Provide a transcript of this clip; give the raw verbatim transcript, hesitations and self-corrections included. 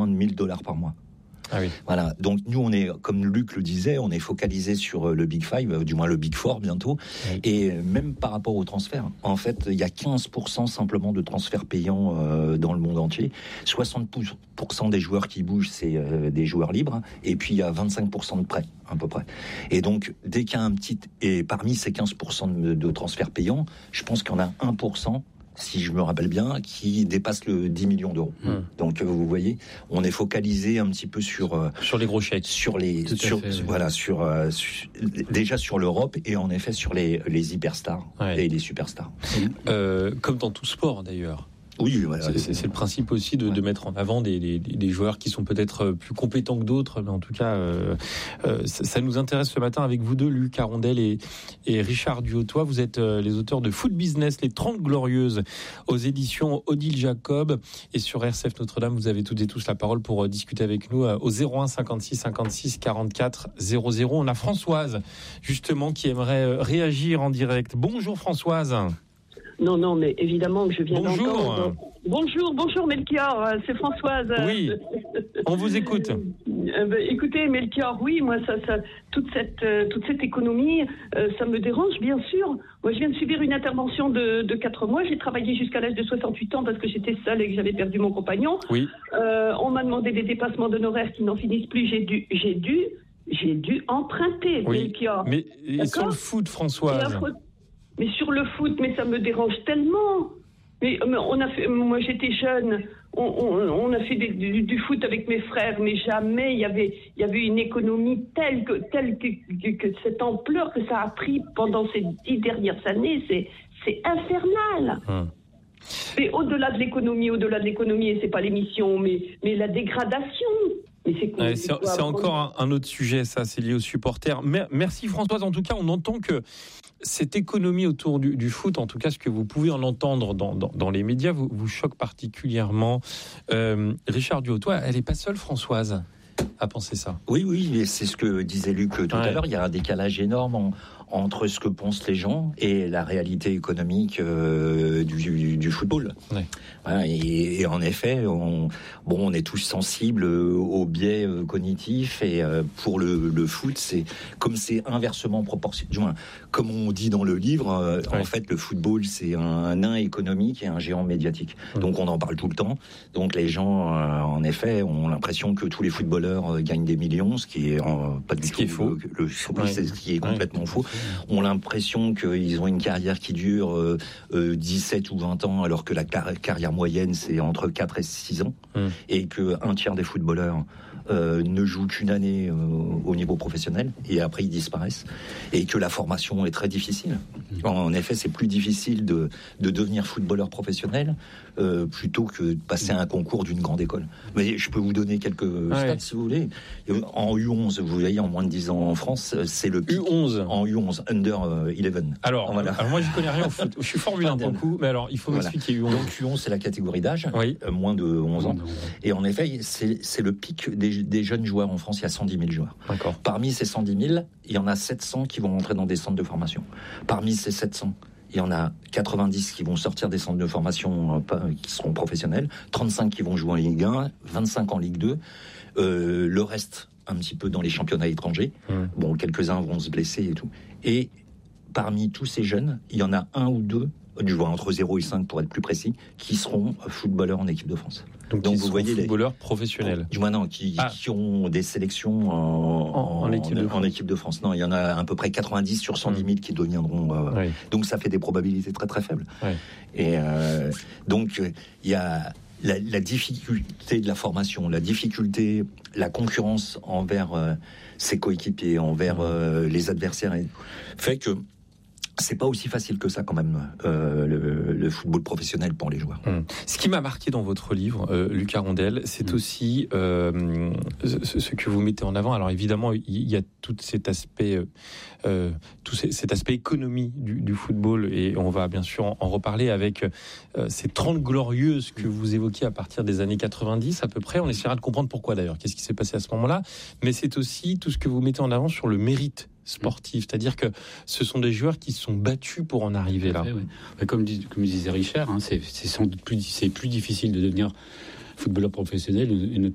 moins de mille dollars par mois. Ah oui. Voilà. Donc nous, on est, comme Luc le disait, on est focalisé sur le Big Five, du moins le Big Four bientôt. Oui. Et même par rapport aux transferts, en fait, il y a quinze pour cent simplement de transferts payants euh, dans le monde entier. soixante pour cent des joueurs qui bougent, c'est euh, des joueurs libres. Et puis il y a vingt-cinq pour cent de prêts, à peu près. Et donc dès qu'il y a un petit, et parmi ces quinze pour cent de, de transferts payants, je pense qu'il y en a un pour cent, si je me rappelle bien, qui dépasse le dix millions d'euros. Mmh. Donc vous voyez, on est focalisé un petit peu sur euh, sur les gros chèques, sur les sur, fait, voilà oui. sur, euh, sur déjà sur l'Europe et en effet sur les les hyperstars ouais. et les superstars. Euh, comme dans tout sport d'ailleurs. Oui, voilà. c'est, c'est le principe aussi de, ouais. de mettre en avant des, des, des joueurs qui sont peut-être plus compétents que d'autres, mais en tout cas, euh, euh, ça, ça nous intéresse ce matin avec vous deux, Luc Arondel et, et Richard Duhautoy. Vous êtes euh, les auteurs de Foot Business, les trente Glorieuses, aux éditions Odile Jacob. Et sur R C F Notre-Dame, vous avez toutes et tous la parole pour euh, discuter avec nous euh, au zéro un cinquante-six cinquante-six quarante-quatre zéro zéro. On a Françoise, justement, qui aimerait euh, réagir en direct. Bonjour Françoise. Non, non, mais évidemment que je viens bonjour. d'entendre. Bonjour, bonjour Melchior, c'est Françoise. Oui, on vous écoute. Euh, bah, écoutez Melchior, oui, moi ça, ça, toute cette, euh, toute cette économie, euh, ça me dérange bien sûr. Moi je viens de subir une intervention de, de quatre mois. J'ai travaillé jusqu'à l'âge de soixante-huit ans parce que j'étais seule et que j'avais perdu mon compagnon. Oui. Euh, on m'a demandé des dépassements d'honoraires qui n'en finissent plus. J'ai dû, j'ai dû, j'ai dû emprunter, oui. Melchior. Mais et sur le foot, Françoise. Mais sur le foot, mais ça me dérange tellement. Mais, mais on a fait, moi j'étais jeune, on, on, on a fait des, du, du foot avec mes frères, mais jamais il y avait, il y avait une économie telle que, telle que, que, que cette ampleur que ça a pris pendant ces dix dernières années, c'est, c'est infernal. Hum. Mais au-delà de l'économie, au-delà de l'économie, et c'est pas l'émission, mais, mais la dégradation. Mais c'est, quoi, ouais, c'est, c'est, c'est encore un, un autre sujet, ça, c'est lié aux supporters. Merci Françoise, en tout cas, on entend que cette économie autour du, du foot, en tout cas, ce que vous pouvez en entendre dans, dans, dans les médias, vous, vous choque particulièrement. Euh, Richard Duhautoy, elle n'est pas seule, Françoise, à penser ça. Oui, oui, c'est ce que disait Luc tout ouais. à l'heure. Il y a un décalage énorme en, entre ce que pensent les gens et la réalité économique euh, du, du football. Ouais. Voilà, et, et en effet, on, bon, on est tous sensibles aux biais cognitifs et euh, pour le, le foot, c'est comme c'est inversement proportionnel. Du moins, comme on dit dans le livre, euh, ouais. en fait, le football, c'est un nain économique et un géant médiatique. Ouais. Donc, on en parle tout le temps. Donc, les gens, euh, en effet, ont l'impression que tous les footballeurs euh, gagnent des millions, ce qui est euh, pas du ce tout qui est faux. Le, le, ouais. c'est ce qui est complètement ouais. faux. On a l'impression qu'ils ont une carrière qui dure euh, euh, dix-sept ou vingt ans, alors que la car- carrière moyenne, c'est entre quatre et six ans, mmh. et qu'un tiers des footballeurs euh, ne jouent qu'une année euh, au niveau professionnel, et après ils disparaissent, et que la formation est très difficile. Mmh. En effet, c'est plus difficile de, de devenir footballeur professionnel euh, plutôt que de passer à un concours d'une grande école. Mais je peux vous donner quelques ouais. stats, si vous voulez. En U onze, vous voyez, en moins de dix ans en France, c'est le pic. U onze En U onze, under onze. Alors, voilà. alors moi, je connais rien au foot. Je suis Formule un pour le coup, mais alors, il faut voilà. m'expliquer U onze. Donc, U onze, c'est la catégorie d'âge, oui. euh, moins de onze ans. Et en effet, c'est, c'est le pic des, des jeunes joueurs en France. Il y a cent dix mille joueurs. D'accord. Parmi ces cent dix mille, il y en a sept cents qui vont rentrer dans des centres de formation. Parmi ces sept cents, il y en a quatre-vingt-dix qui vont sortir des centres de formation euh, qui seront professionnels, trente-cinq qui vont jouer en Ligue un, vingt-cinq en Ligue deux, euh, le reste un petit peu dans les championnats étrangers. Mmh. Bon, quelques-uns vont se blesser et tout. Et parmi tous ces jeunes, il y en a un ou deux, du vois entre zéro et cinq pour être plus précis, qui seront footballeurs en équipe de France. Donc, Donc vous voyez footballeurs les professionnels. Du moins non, qui, ah. qui ont des sélections en, en, en, équipe en, en équipe de France. Non, il y en a à peu près quatre-vingt-dix sur cent dix mille mmh. qui deviendront. Euh, oui. Donc ça fait des probabilités très très faibles. Oui. Et euh, donc il y a la, la difficulté de la formation, la difficulté, la concurrence envers euh, ses coéquipiers, envers euh, les adversaires, fait que c'est pas aussi facile que ça quand même, euh, le, le football professionnel pour les joueurs. Hum. Ce qui m'a marqué dans votre livre, euh, Luc Arondel, c'est hum. aussi euh, ce, ce que vous mettez en avant. Alors évidemment, il y a tout cet aspect, euh, tout cet aspect économie du, du football, et on va bien sûr en, en reparler avec euh, ces trente glorieuses que vous évoquiez à partir des années quatre-vingt-dix à peu près. On essaiera de comprendre pourquoi d'ailleurs, qu'est-ce qui s'est passé à ce moment-là. Mais c'est aussi tout ce que vous mettez en avant sur le mérite sportif, c'est-à-dire que ce sont des joueurs qui se sont battus pour en arriver là. Fait, oui. Comme, dit, comme disait Richard, hein, c'est, c'est sans doute plus, c'est plus difficile de devenir footballeur professionnel, et notamment